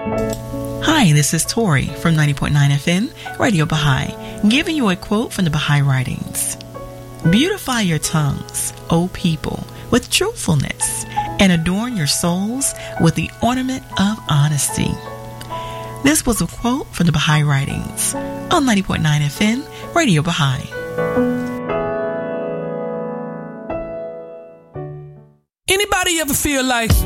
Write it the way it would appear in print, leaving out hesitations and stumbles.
Hi, this is Tori from 90.9 FM, Radio Baha'i, giving you a quote from the Baha'i writings. Beautify your tongues, O people, with truthfulness, and adorn your souls with the ornament of honesty. This was a quote from the Baha'i writings on 90.9 FM, Radio Baha'i. Anybody ever feel like